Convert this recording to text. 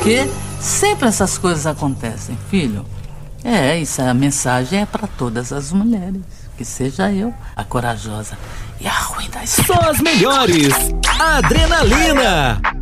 porque sempre essas coisas acontecem, filho. Isso, a mensagem é para todas as mulheres. Que seja eu a corajosa e a ruim da história. Só as melhores. Adrenalina.